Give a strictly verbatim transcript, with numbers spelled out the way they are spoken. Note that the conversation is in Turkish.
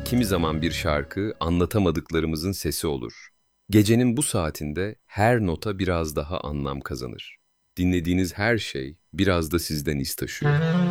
Kimi zaman bir şarkı anlatamadıklarımızın sesi olur. Gecenin bu saatinde her nota biraz daha anlam kazanır. Dinlediğiniz her şey biraz da sizden iz taşıyor.